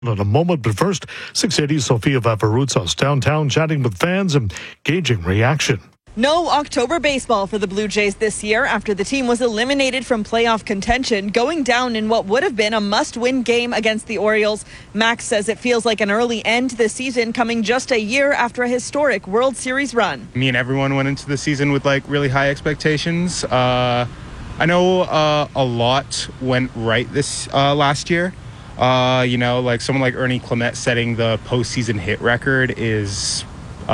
In a moment, but first, 680's Sofia Vavarutsos downtown chatting with fans and gauging reaction. No October baseball for the Blue Jays this year after the team was eliminated from playoff contention, going down in what would have been a must-win game against the Orioles. Max says it feels like an early end to the season, coming just a year after a historic World Series run. Me and everyone went into the season with really high expectations. I know a lot went right this last year. Someone like Ernie Clement setting the postseason hit record is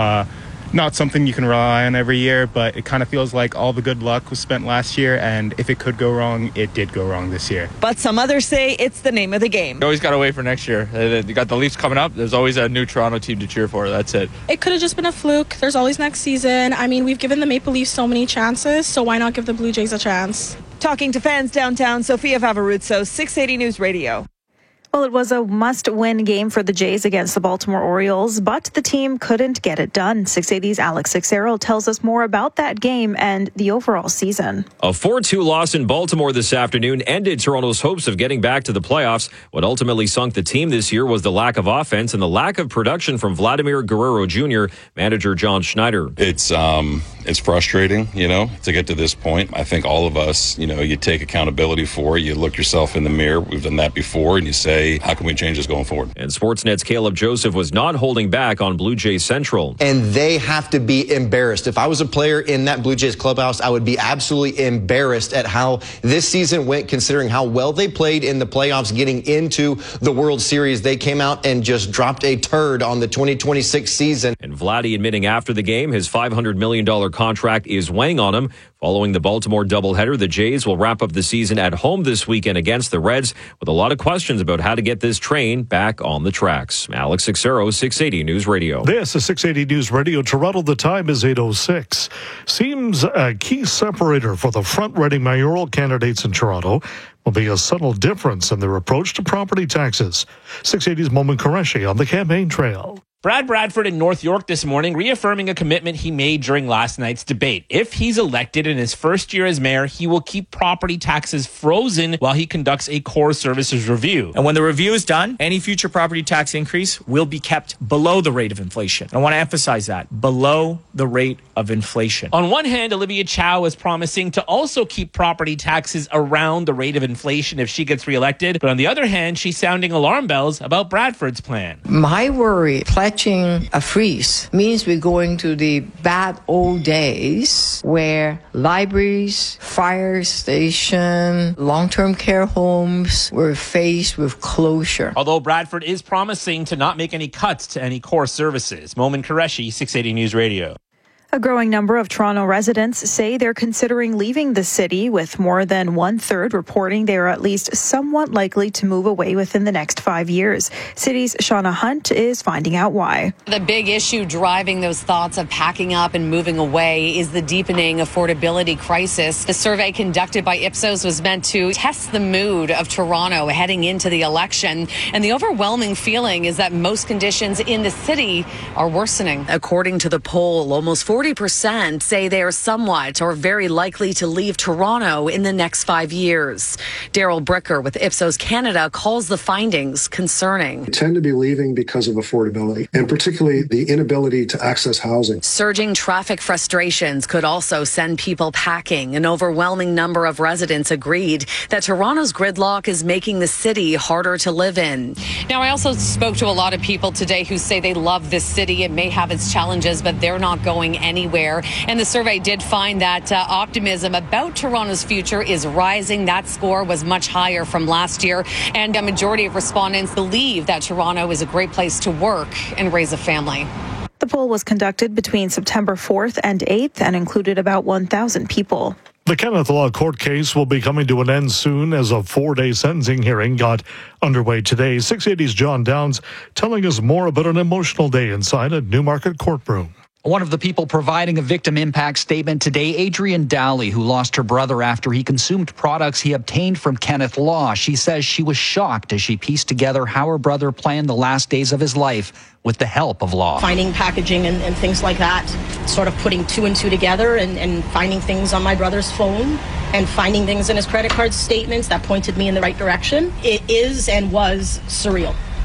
not something you can rely on every year, but it kind of feels like all the good luck was spent last year, and if it could go wrong, it did go wrong this year. But some others say it's the name of the game. You always got to wait for next year. You got the Leafs coming up. There's always a new Toronto team to cheer for. That's it. It could have just been a fluke. There's always next season. I mean, we've given the Maple Leafs so many chances, so why not give the Blue Jays a chance? Talking to fans downtown, Sofia Vavarutsos, 680 News Radio. Well, it was a must-win game for the Jays against the Baltimore Orioles, but the team couldn't get it done. 680's Alex Sixero tells us more about that game and the overall season. A 4-2 loss in Baltimore this afternoon ended Toronto's hopes of getting back to the playoffs. What ultimately sunk the team this year was the lack of offense and the lack of production from Vladimir Guerrero Jr., manager John Schneider. It's frustrating, to get to this point. I think all of us, you take accountability for it. You look yourself in the mirror. We've done that before, and you say, how can we change this going forward? And Sportsnet's Caleb Joseph was not holding back on Blue Jays Central. And they have to be embarrassed. If I was a player in that Blue Jays clubhouse, I would be absolutely embarrassed at how this season went, considering how well they played in the playoffs getting into the World Series. They came out and just dropped a turd on the 2026 season. And Vladdy admitting after the game his $500 million contract is weighing on him. Following the Baltimore doubleheader, the Jays will wrap up the season at home this weekend against the Reds with a lot of questions about how to get this train back on the tracks. Alex Sixero, 680 News Radio. This is 680 News Radio. Toronto, the time is 8:06. Seems a key separator for the front-running mayoral candidates in Toronto will be a subtle difference in their approach to property taxes. 680's Momin Qureshi on the campaign trail. Brad Bradford in North York this morning reaffirming a commitment he made during last night's debate. If he's elected in his first year as mayor, he will keep property taxes frozen while he conducts a core services review. And when the review is done, any future property tax increase will be kept below the rate of inflation. I want to emphasize that, below the rate of inflation. On one hand, Olivia Chow is promising to also keep property taxes around the rate of inflation if she gets reelected. But on the other hand, she's sounding alarm bells about Bradford's plan. My worry, pledging a freeze means we're going to the bad old days where libraries, fire station, long-term care homes were faced with closure. Although Bradford is promising to not make any cuts to any core services. Momin Qureshi, 680 News Radio. A growing number of Toronto residents say they're considering leaving the city, with more than 1/3 reporting they are at least somewhat likely to move away within the next 5 years. City's Shauna Hunt is finding out why. The big issue driving those thoughts of packing up and moving away is the deepening affordability crisis. The survey conducted by Ipsos was meant to test the mood of Toronto heading into the election. And the overwhelming feeling is that most conditions in the city are worsening. According to the poll, almost 40% say they are somewhat or very likely to leave Toronto in the next 5 years. Daryl Bricker with Ipsos Canada calls the findings concerning. They tend to be leaving because of affordability, and particularly the inability to access housing. Surging traffic frustrations could also send people packing. An overwhelming number of residents agreed that Toronto's gridlock is making the city harder to live in. Now, I also spoke to a lot of people today who say they love this city. It may have its challenges, but they're not going anywhere. And the survey did find that optimism about Toronto's future is rising. That score was much higher from last year. And a majority of respondents believe that Toronto is a great place to work and raise a family. The poll was conducted between September 4th and 8th and included about 1,000 people. The Kenneth Law court case will be coming to an end soon as a 4-day sentencing hearing got underway today. 680's John Downs telling us more about an emotional day inside a Newmarket courtroom. One of the people providing a victim impact statement today, Adrienne Dowley, who lost her brother after he consumed products he obtained from Kenneth Law. She says she was shocked as she pieced together how her brother planned the last days of his life with the help of Law. Finding packaging and things like that, sort of putting two and two together and finding things on my brother's phone and finding things in his credit card statements that pointed me in the right direction. It is and was surreal.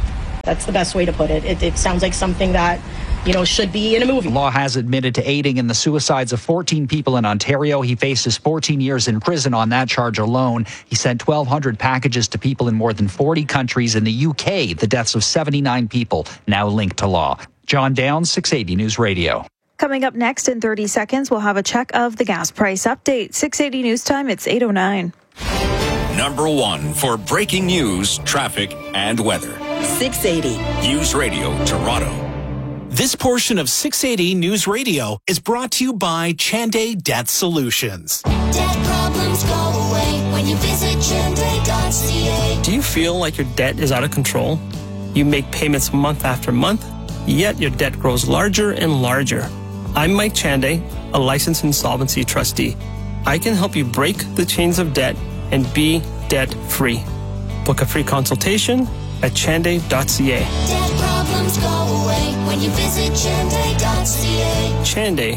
That's the best way to put it. It sounds like something that, should be in a movie. Law has admitted to aiding in the suicides of 14 people in Ontario. He faces 14 years in prison on that charge alone. He sent 1,200 packages to people in more than 40 countries. In the UK, the deaths of 79 people now linked to Law. John Downs, 680 News Radio. Coming up next in 30 seconds, we'll have a check of the gas price update. 680 News Time, it's 8:09. Number 1 for breaking news, traffic, and weather. 680 News Radio, Toronto. This portion of 680 News Radio is brought to you by Chanday Debt Solutions. Debt problems go away when you visit Chanday.ca. Do you feel like your debt is out of control? You make payments month after month, yet your debt grows larger and larger. I'm Mike Chanday, a licensed insolvency trustee. I can help you break the chains of debt and be debt-free. Book a free consultation at chanday.ca. Debt problems go away when you visit Chanday.ca. Chanday,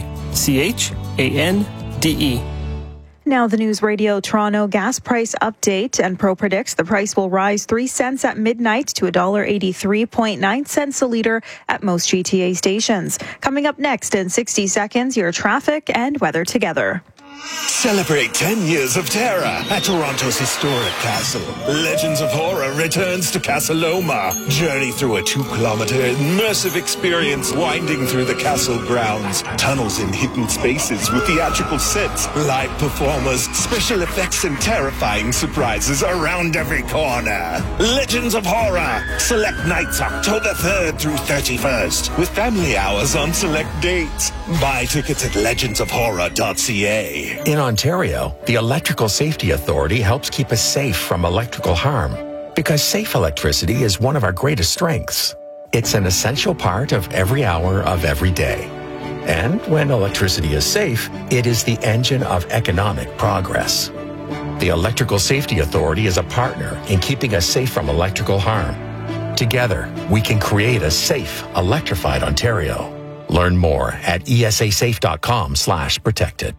C-H-A-N-D-E. Now the News Radio Toronto gas price update, and Pro predicts the price will rise 3 cents at midnight to $1.83.9 a litre at most GTA stations. Coming up next in 60 seconds, your traffic and weather together. Celebrate 10 years of terror at Toronto's historic castle. Legends of Horror returns to Casa Loma. Journey through a 2-kilometer immersive experience winding through the castle grounds. Tunnels in hidden spaces with theatrical sets, live performers, special effects, and terrifying surprises around every corner. Legends of Horror. Select nights October 3rd through 31st with family hours on select dates. Buy tickets at legendsofhorror.ca. In Ontario, the Electrical Safety Authority helps keep us safe from electrical harm because safe electricity is one of our greatest strengths. It's an essential part of every hour of every day. And when electricity is safe, it is the engine of economic progress. The Electrical Safety Authority is a partner in keeping us safe from electrical harm. Together, we can create a safe, electrified Ontario. Learn more at esasafe.com/protected.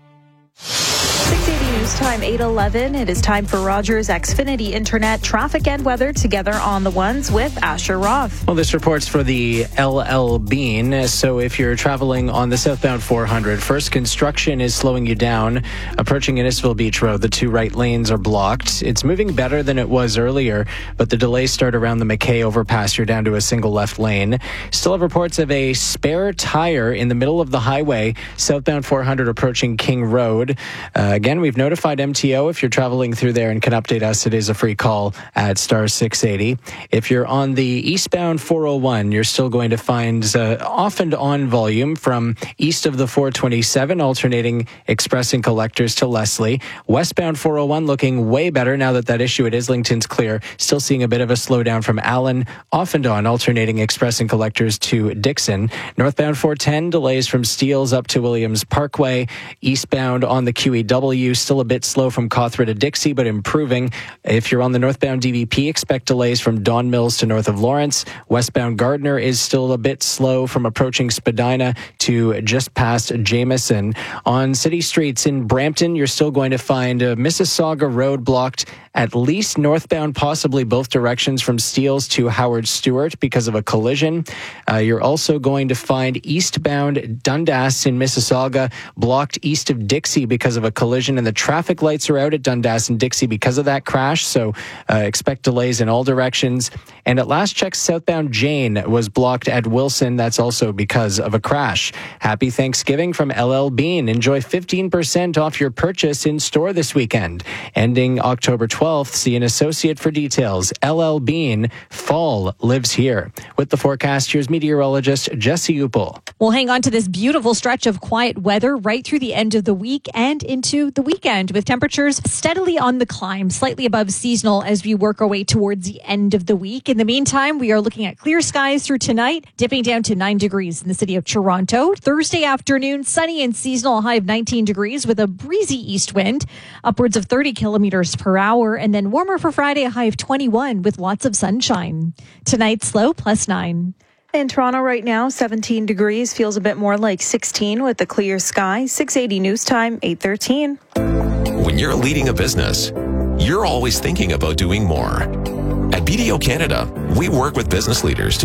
680 News Time, 8:11. It is time for Rogers Xfinity Internet traffic and weather together on the ones with Asher Roth. Well, this report's for the LL Bean. So if you're traveling on the southbound 400, first construction is slowing you down. Approaching Innisfil Beach Road, the 2 right lanes are blocked. It's moving better than it was earlier, but the delays start around the McKay overpass. You're down to a single left lane. Still have reports of a spare tire in the middle of the highway, southbound 400 approaching King Road. Again, we've notified MTO if you're traveling through there and can update us. It is a free call at star 680. If you're on the eastbound 401, you're still going to find off and on volume from east of the 427, alternating express and collectors to Leslie. Westbound 401 looking way better now that issue at Islington's clear. Still seeing a bit of a slowdown from Allen, off and on, alternating express and collectors to Dixon. Northbound 410 delays from Steeles up to Williams Parkway. Eastbound on the QEW, still a bit slow from Cawthra to Dixie, but improving. If you're on the northbound DVP, expect delays from Don Mills to north of Lawrence. Westbound Gardner is still a bit slow from approaching Spadina to just past Jameson. On city streets in Brampton, you're still going to find Mississauga Road blocked at least northbound, possibly both directions from Steeles to Howard Stewart because of a collision. You're also going to find eastbound Dundas in Mississauga blocked east of Dixie because of a collision, and the traffic lights are out at Dundas and Dixie because of that crash, so expect delays in all directions. And at last check, southbound Jane was blocked at Wilson. That's also because of a crash. Happy Thanksgiving from LL Bean. Enjoy 15% off your purchase in store this weekend. Ending October 12th. See an associate for details. LL Bean, fall lives here. With the forecast, here's meteorologist Jesse Upel. We'll hang on to this beautiful stretch of quiet weather right through the end of the week and into the weekend, with temperatures steadily on the climb, slightly above seasonal as we work our way towards the end of the week. In the meantime, we are looking at clear skies through tonight, dipping down to 9 degrees in the city of Toronto. Thursday afternoon, sunny and seasonal, high of 19 degrees with a breezy east wind, upwards of 30 kilometers per hour, and then warmer for Friday, a high of 21 with lots of sunshine. Tonight's low +9. In Toronto right now, 17 degrees, feels a bit more like 16 with the clear sky. 680 News Time, 8:13. When you're leading a business, you're always thinking about doing more. At BDO Canada, we work with business leaders to